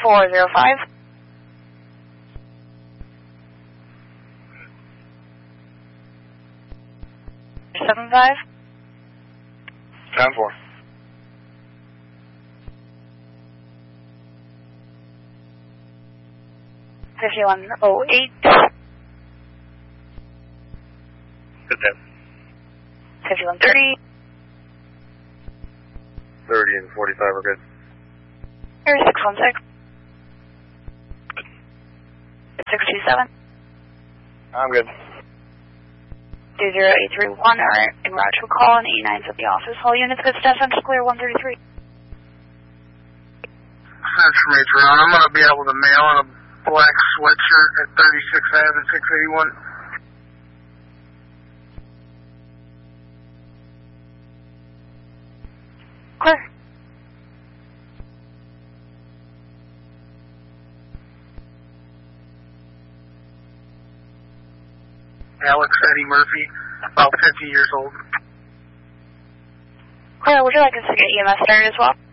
405. 75. 10-4. 5108. Good day. 5130. 30 and 45 are good. Air 616. 627. I'm good. 20831 are en route to a call and 89's at the office. All units good stuff. I'm clear 133. That's from Adrian. I'm going to be able to mail in a black sweatshirt at 36 Ave and 681. Clear. Alex Eddie Murphy, about 50 years old. Clear, would you like us to get EMS started as well?